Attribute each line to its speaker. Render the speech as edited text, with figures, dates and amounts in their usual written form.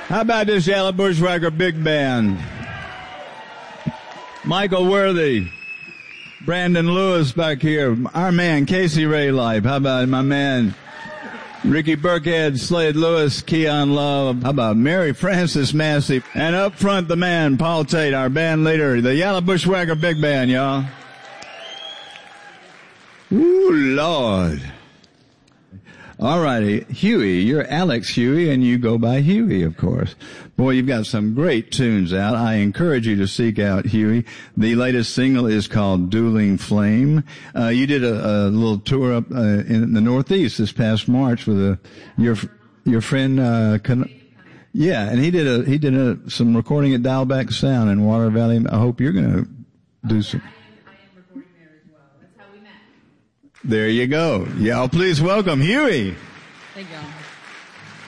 Speaker 1: How about this Yellow Bushwhacker Big Band? Michael Worthy, Brandon Lewis back here, our man Casey Raylife. How about my man Ricky Burkhead, Slade Lewis, Keon Love. How about Mary Frances Massey? And up front, the man, Paul Tate, our band leader, the Yellow Bushwhacker Big Band, y'all. Ooh, Lord. All righty. Huey, you're Alex Huey, and you go by Huey, of course. Boy, you've got some great tunes out. I encourage you to seek out Huey. The latest single is called Dueling Flame. You did a little tour up in the Northeast this past March with your friend yeah, and he did some recording at Dialback Sound in Water Valley. I hope you're going to do some. There you go. Y'all please welcome Huey.
Speaker 2: Thank y'all.